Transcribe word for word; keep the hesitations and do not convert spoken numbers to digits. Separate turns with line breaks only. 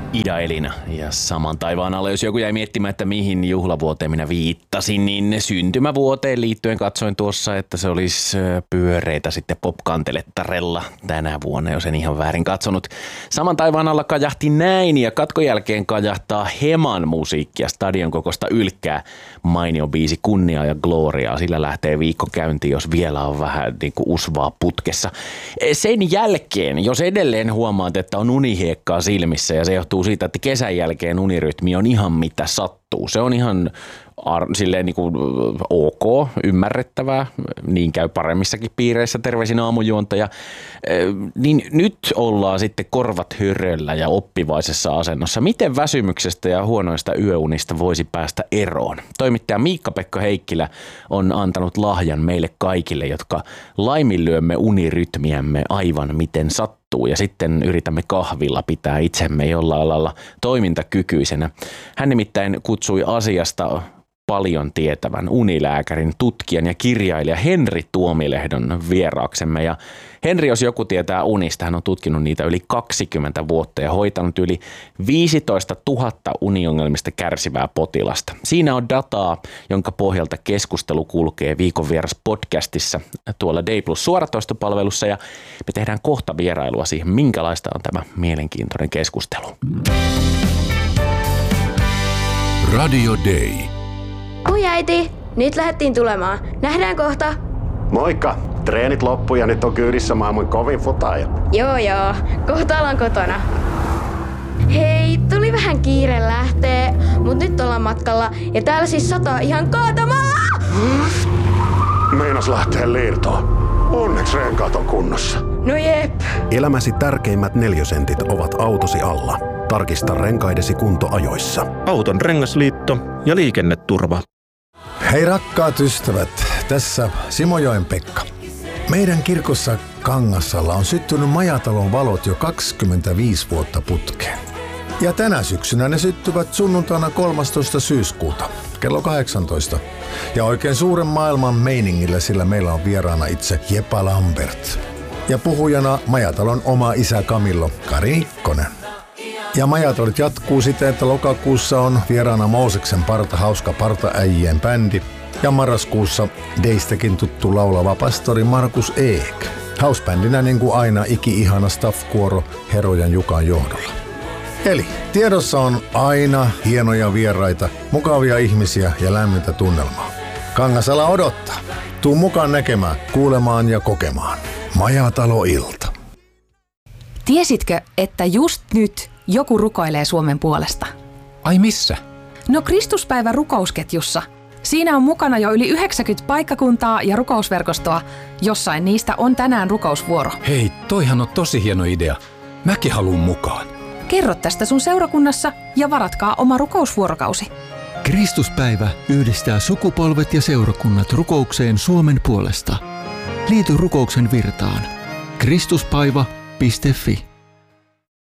Ida Elina ja Saman taivaan alle. Jos joku jäi miettimään, että mihin juhlavuoteen minä viittasin, niin syntymävuoteen liittyen katsoin tuossa, että se olisi pyöreitä sitten popkantelettarella tänä vuonna, jos en ihan väärin katsonut. Saman taivaan alla kajahti näin ja katkon jälkeen kajahtaa Heman musiikkia stadion kokosta ylkkää. Mainio biisi Kunniaa ja Gloriaa. Sillä lähtee viikko käyntiin, jos vielä on vähän niin kuin usvaa putkessa. Sen jälkeen, jos edelleen huomaat, että on unihiekkaa silmissä ja se johtuu siitä, että kesän jälkeen unirytmi on ihan mitä sattuu. Se on ihan ar- silleen niin kuin ok, ymmärrettävää, niin käy paremmissakin piireissä, terveisin aamujuontaja. Niin nyt ollaan sitten korvat hyröllä ja oppivaisessa asennossa. Miten väsymyksestä ja huonoista yöunista voisi päästä eroon? Toimittaja Miikka-Pekka Heikkilä on antanut lahjan meille kaikille, jotka laiminlyömme unirytmiämme aivan miten sattuu. Ja sitten yritämme kahvilla pitää itsemme jollain lailla toimintakykyisenä. Hän nimittäin kutsui asiasta paljon tietävän unilääkärin, tutkijan ja kirjailija Henri Tuomilehdon vieraaksemme. Ja Henri, jos joku tietää unista, hän on tutkinut niitä yli kaksikymmentä vuotta ja hoitanut yli viisitoista tuhatta uniongelmista kärsivää potilasta. Siinä on dataa, jonka pohjalta keskustelu kulkee Viikon vieras podcastissa tuolla Day Plus suoratoistopalvelussa ja me tehdään kohta vierailua siihen, minkälaista on tämä mielenkiintoinen keskustelu.
Radio Day.
Oi äiti, nyt lähdettiin tulemaan. Nähdään kohta.
Moikka! Treenit loppu ja nyt on kyydissä maailman kovin futaaja.
Joo joo, kohta ollaan kotona. Hei, tuli vähän kiire lähtee, mut nyt ollaan matkalla ja täällä siis sataa ihan kaatamaa!
Meinas lähtee liirtoon. Onneksi renkaat on kunnossa.
No jep.
Elämäsi tärkeimmät neliösentit ovat autosi alla. Tarkista renkaidesi kunto ajoissa.
Auton rengasliitto ja liikenneturva.
Hei rakkaat ystävät, tässä Simojoen Pekka. Meidän kirkossa Kangassalla on syttynyt majatalon valot jo kaksikymmentäviisi vuotta putkeen. Ja tänä syksynä ne syttyvät sunnuntaina kolmastoista syyskuuta, kello kahdeksantoista. Ja oikein suuren maailman meiningillä, sillä meillä on vieraana itse Jepa Lambert. Ja puhujana majatalon oma isä Camillo Kari Nikkonen. Ja majatolit jatkuu siten, että lokakuussa on vieraana Mooseksen parta hauska partaäijien bändi ja marraskuussa Deistäkin tuttu laulava pastori Markus Eek. Hausbändinä niin kuin aina iki-ihana staff-kuoro Herojan Jukan johdolla. Eli tiedossa on aina hienoja vieraita, mukavia ihmisiä ja lämmintä tunnelmaa. Kangasala odottaa. Tuu mukaan näkemään, kuulemaan ja kokemaan. Majatalo-ilta.
Tiesitkö, että just nyt joku rukoilee Suomen puolesta?
Ai missä?
No Kristuspäivän rukousketjussa. Siinä on mukana jo yli yhdeksänkymmentä paikkakuntaa ja rukousverkostoa. Jossain niistä on tänään rukousvuoro.
Hei, toihan on tosi hieno idea. Mäkin haluun mukaan.
Kerro tästä sun seurakunnassa ja varatkaa oma rukousvuorokausi.
Kristuspäivä yhdistää sukupolvet ja seurakunnat rukoukseen Suomen puolesta. Liity rukouksen virtaan. Kristuspaiva piste fi